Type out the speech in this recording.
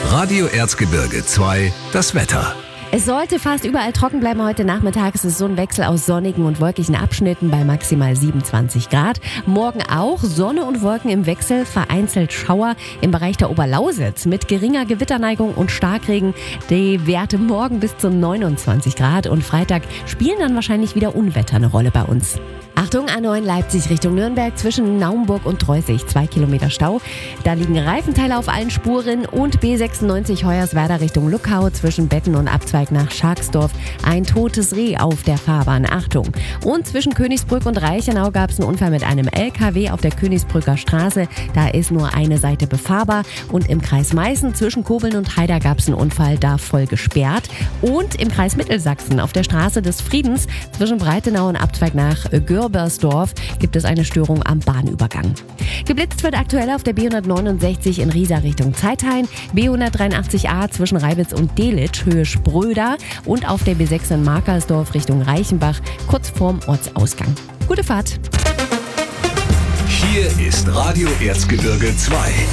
Radio Erzgebirge 2, das Wetter. Es sollte fast überall trocken bleiben heute Nachmittag. Es ist so ein Wechsel aus sonnigen und wolkigen Abschnitten bei maximal 27 Grad. Morgen auch Sonne und Wolken im Wechsel, vereinzelt Schauer im Bereich der Oberlausitz mit geringer Gewitterneigung und Starkregen. Die Werte morgen bis zu 29 Grad und Freitag spielen dann wahrscheinlich wieder Unwetter eine Rolle bei uns. Achtung, A9 Leipzig Richtung Nürnberg zwischen Naumburg und Treusig, 2 Kilometer Stau. Da liegen Reifenteile auf allen Spuren und B96 Hoyerswerda Richtung Luckau zwischen Betten und Abzweig nach Scharksdorf. Ein totes Reh auf der Fahrbahn, Achtung. Und zwischen Königsbrück und Reichenau gab es einen Unfall mit einem LKW auf der Königsbrücker Straße. Da ist nur eine Seite befahrbar. Und im Kreis Meißen zwischen Kobeln und Haida gab es einen Unfall, da voll gesperrt. Und im Kreis Mittelsachsen auf der Straße des Friedens zwischen Breitenau und Abzweig nach Görbersdorf gibt es eine Störung am Bahnübergang. Geblitzt wird aktuell auf der B169 in Riesa Richtung Zeithain, B183a zwischen Reibitz und Delitzsch Höhe Spröder und auf der B6 in Markersdorf Richtung Reichenbach kurz vorm Ortsausgang. Gute Fahrt! Hier ist Radio Erzgebirge 2.